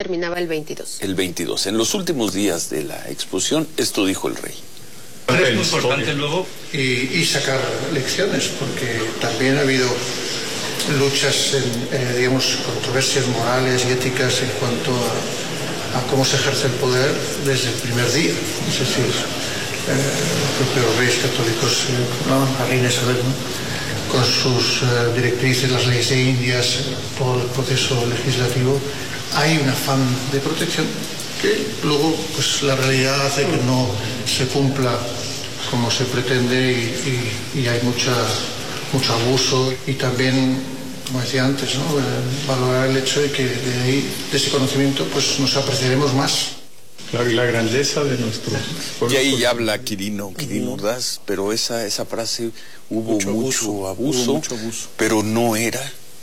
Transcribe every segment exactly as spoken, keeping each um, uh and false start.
terminaba el veintidós. El veintidós. En los últimos días de la exposición, esto dijo el rey. Es muy importante luego y, y sacar lecciones, porque también ha habido luchas, en, eh, digamos, controversias morales y éticas en cuanto a, a cómo se ejerce el poder desde el primer día. Es decir, eh, los propios reyes católicos, eh, no, la reina Isabel, ¿no?, con sus eh, directrices, las leyes de Indias, todo el proceso legislativo, hay un afán de protección que luego pues la realidad hace que no se cumpla como se pretende y, y, y hay mucha, mucho abuso y también, como decía antes, ¿no?, eh, valorar el hecho de que de ahí, de ese conocimiento, pues nos apreciaremos más. La, la grandeza de nuestro pueblo. Y ahí habla Quirino, Quirino Ordaz, pero esa, esa frase hubo mucho, mucho, abuso, hubo mucho abuso, pero no era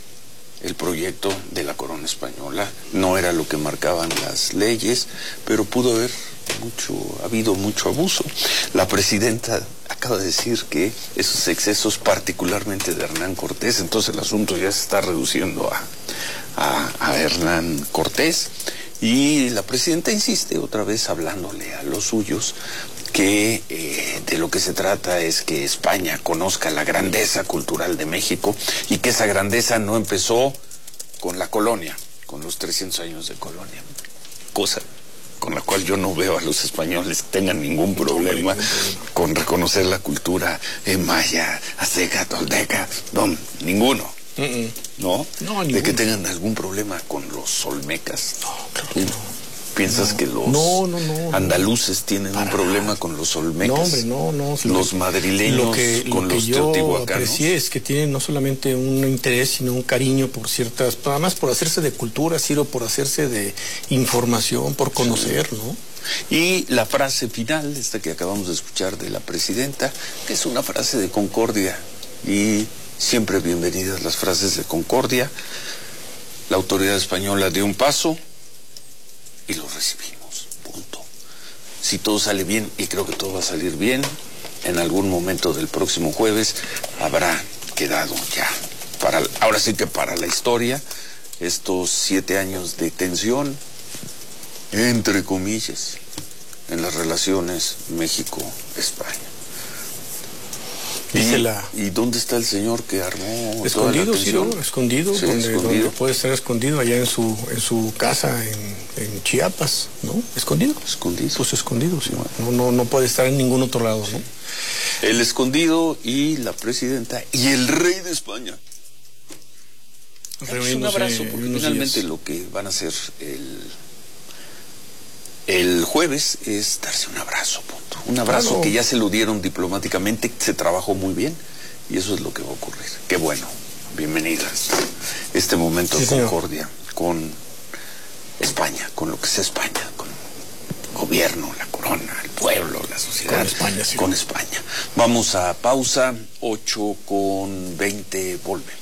el proyecto de la corona española, no era lo que marcaban las leyes, pero pudo haber mucho, ha habido mucho abuso. La presidenta acaba de decir que esos excesos, particularmente de Hernán Cortés, entonces el asunto ya se está reduciendo a, a, a Hernán Cortés. Y la presidenta insiste otra vez hablándole a los suyos que eh, de lo que se trata es que España conozca la grandeza cultural de México y que esa grandeza no empezó con la colonia, con los trescientos años de colonia, cosa con la cual yo no veo a los españoles que tengan ningún problema con reconocer la cultura eh, maya, azteca, tolteca, no, ninguno. Uh-uh. ¿No? No, de que tengan algún problema con los olmecas. No, claro que no. ¿Piensas no. que los no, no, no, andaluces tienen Para un problema nada. con los olmecas? No, hombre, no, no. Los que, madrileños lo que, con lo que los yo teotihuacanos. aprecié es que tienen no solamente un interés, sino un cariño por ciertas, además por hacerse de cultura, sino por hacerse de información, por conocer, sí, ¿no? Y la frase final, esta que acabamos de escuchar de la presidenta, que es una frase de concordia y siempre bienvenidas las frases de concordia. La autoridad española dio un paso y lo recibimos, punto. Si todo sale bien, y creo que todo va a salir bien, en algún momento del próximo jueves habrá quedado ya, para, ahora sí que para la historia, estos siete años de tensión, entre comillas, en las relaciones México-España. Dice ¿Y, la... ¿Y dónde está el señor que armó escondido, toda la sí, ¿no? Escondido, sí, donde, escondido, donde puede estar escondido allá en su en su casa en, en Chiapas, ¿no? Escondido. Escondido. Pues escondido, sí. No, no, no puede estar en ningún otro lado, ¿no? El escondido y la presidenta y el rey de España. Es un abrazo, porque finalmente días. Lo que van a hacer el el jueves es darse un abrazo, punto. Un abrazo claro. Que ya se lo dieron diplomáticamente, se trabajó muy bien y eso es lo que va a ocurrir. Qué bueno, bienvenidas. Este momento sí, de concordia señor. Con España, con lo que sea España, con el gobierno, la corona, el pueblo, la sociedad. Con España, sí. Con España. Vamos a pausa, ocho con veinte, volvemos.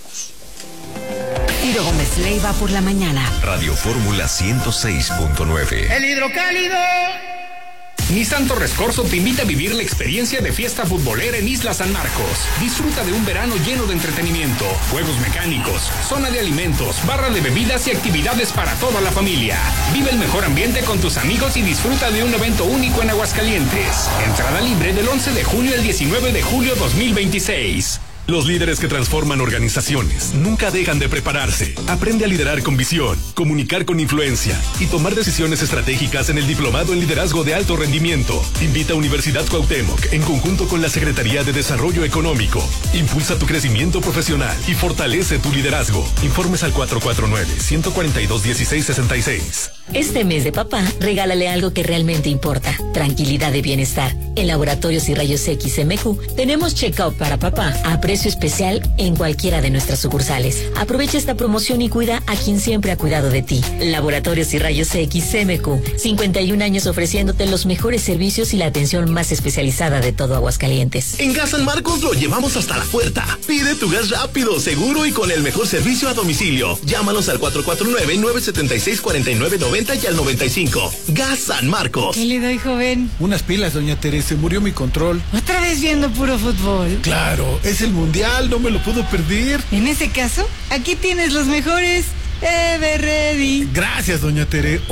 Ciro Gómez Leiva por la mañana. Radio Fórmula ciento seis punto nueve. El hidrocálido. Nissan Torres Corso te invita a vivir la experiencia de fiesta futbolera en Isla San Marcos. Disfruta de un verano lleno de entretenimiento, juegos mecánicos, zona de alimentos, barra de bebidas y actividades para toda la familia. Vive el mejor ambiente con tus amigos y disfruta de un evento único en Aguascalientes. Entrada libre del once de junio al diecinueve de julio dos mil veintiséis. Los líderes que transforman organizaciones nunca dejan de prepararse. Aprende a liderar con visión, comunicar con influencia y tomar decisiones estratégicas en el Diplomado en Liderazgo de Alto Rendimiento. Invita a Universidad Cuauhtémoc en conjunto con la Secretaría de Desarrollo Económico. Impulsa tu crecimiento profesional y fortalece tu liderazgo. Informes al cuatro cuatro nueve, uno cuatro dos, uno seis seis seis. Este mes de papá, regálale algo que realmente importa. Tranquilidad y bienestar. En Laboratorios y Rayos X M Q tenemos check-up para papá a precio especial en cualquiera de nuestras sucursales. Aprovecha esta promoción y cuida a quien siempre ha cuidado de ti. Laboratorios y Rayos X M Q. cincuenta y un años ofreciéndote los mejores servicios y la atención más especializada de todo Aguascalientes. En Gas San Marcos lo llevamos hasta la puerta. Pide tu gas rápido, seguro y con el mejor servicio a domicilio. Llámanos al cuatro cuatro nueve, nueve siete seis, cuatro nueve nueve cero y al noventa y cinco. Gas San Marcos. ¿Qué le doy, joven? Unas pilas, doña Teresa. Murió mi control. ¿Otra vez viendo puro fútbol? Claro, es el mundial, no me lo puedo perder. En ese caso, aquí tienes los mejores Everready. Gracias, doña Tere.